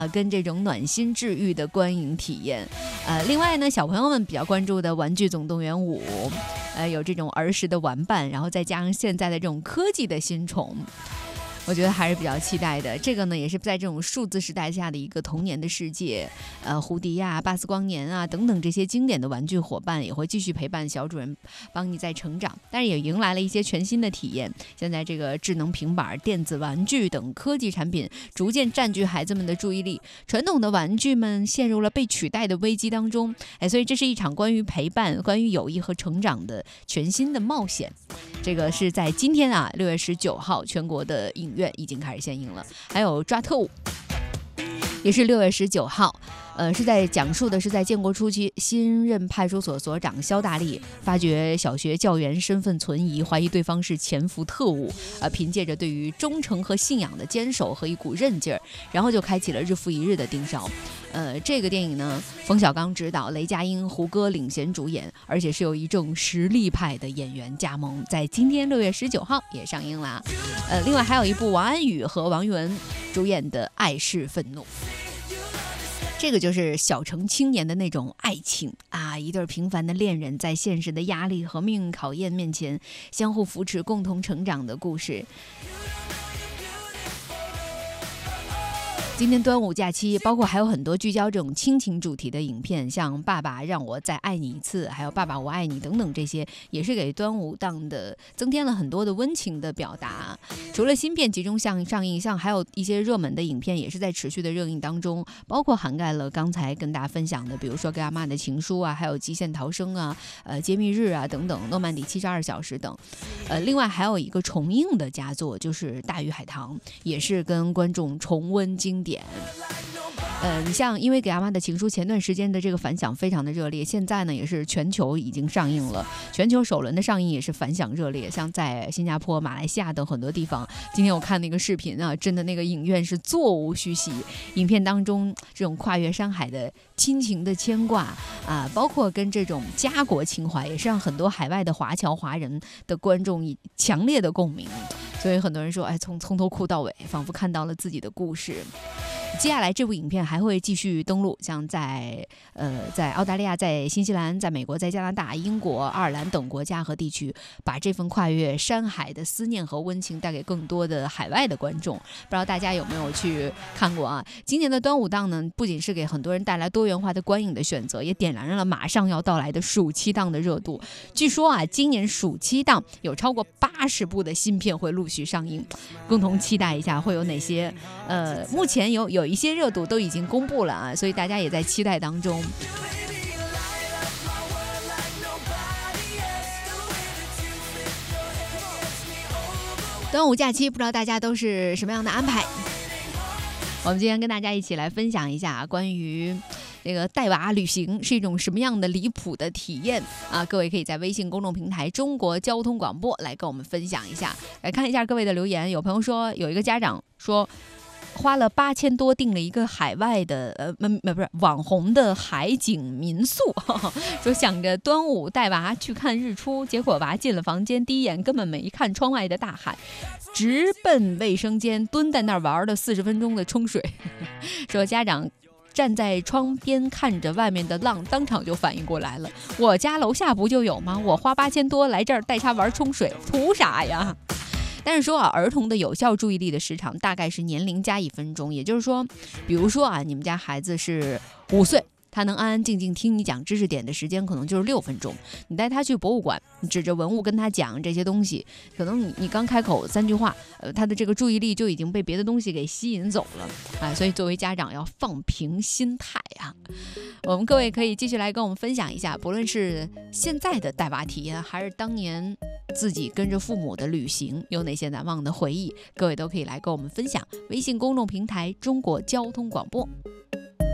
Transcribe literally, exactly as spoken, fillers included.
呃，跟这种暖心治愈的观影体验。呃，另外呢，小朋友们比较关注的《玩具总动员五》，呃，有这种儿时的玩伴，然后再加上现在的这种科技的新宠。我觉得还是比较期待的。这个呢，也是在这种数字时代下的一个童年的世界。呃，胡迪呀、巴斯光年啊等等这些经典的玩具伙伴也会继续陪伴小主人，帮你在成长。但是也迎来了一些全新的体验。现在这个智能平板、电子玩具等科技产品逐渐占据孩子们的注意力，传统的玩具们陷入了被取代的危机当中。哎，所以这是一场关于陪伴、关于友谊和成长的全新的冒险。这个是在今天啊，六月十九号，全国的影院已经开始献映了。还有抓特务，也是六月十九号，呃，是在讲述的是在建国初期，新任派出所所长肖大力发觉小学教员身份存疑，怀疑对方是潜伏特务，呃，凭借着对于忠诚和信仰的坚守和一股韧劲儿，然后就开启了日复一日的盯梢。呃，这个电影呢，冯小刚执导，雷佳音、胡歌领衔主演，而且是有一众实力派的演员加盟，在今天六月十九号也上映了。呃，另外还有一部王安宇和王源主演的《爱是愤怒》。这个就是小城青年的那种爱情啊，一对平凡的恋人在现实的压力和命运考验面前相互扶持，共同成长的故事。今天端午假期，包括还有很多聚焦这种亲情主题的影片，像《爸爸让我再爱你一次》，还有《爸爸我爱你》等等，这些也是给端午档的增添了很多的温情的表达。除了新片集中上上映，像还有一些热门的影片也是在持续的热映当中，包括涵盖了刚才跟大家分享的，比如说《给阿妈的情书》啊，还有《极限逃生》啊，呃，《揭秘日》啊等等，《诺曼底七十二小时》等。呃，另外还有一个重映的佳作，就是《大鱼海棠》，也是跟观众重温经典。呃，你像因为《给阿妈的情书》前段时间的这个反响非常的热烈，现在呢也是全球已经上映了，全球首轮的上映也是反响热烈，像在新加坡、马来西亚等很多地方。今天我看那个视频啊，真的那个影院是座无虚席。影片当中这种跨越山海的亲情的牵挂啊，包括跟这种家国情怀，也是让很多海外的华侨华人的观众以强烈的共鸣。所以很多人说，哎，从从头哭到尾，仿佛看到了自己的故事。接下来这部影片还会继续登陆，像在呃在澳大利亚、在新西兰、在美国、在加拿大、英国、爱尔兰等国家和地区，把这份跨越山海的思念和温情带给更多的海外的观众。不知道大家有没有去看过啊？今年的端午档呢，不仅是给很多人带来多元化的观影的选择，也点燃了马上要到来的暑期档的热度。据说啊，今年暑期档有超过八十部的新片会陆续上映，共同期待一下会有哪些。呃，目前有有一些热度都已经公布了啊，所以大家也在期待当中。端午假期不知道大家都是什么样的安排？我们今天跟大家一起来分享一下关于这个带娃旅行是一种什么样的离谱的体验啊！各位可以在微信公众平台中国交通广播来跟我们分享一下。来看一下各位的留言，有朋友说，有一个家长说花了八千多订了一个海外的呃不不是网红的海景民宿，呵呵，说想着端午带娃去看日出，结果娃进了房间，第一眼根本没看窗外的大海，直奔卫生间蹲在那儿玩了四十分钟的冲水。说家长站在窗边看着外面的浪，当场就反应过来了，我家楼下不就有吗？我花八千多来这儿带他玩冲水，图啥呀？但是说啊，儿童的有效注意力的时长大概是年龄加一分钟，也就是说，比如说啊，你们家孩子是五岁，他能安安静静听你讲知识点的时间可能就是六分钟。你带他去博物馆，你指着文物跟他讲这些东西，可能你你刚开口三句话，呃，他的这个注意力就已经被别的东西给吸引走了啊。所以作为家长要放平心态啊。我们各位可以继续来跟我们分享一下，不论是现在的带娃体验，还是当年自己跟着父母的旅行，有哪些难忘的回忆，各位都可以来跟我们分享。微信公众平台中国交通广播。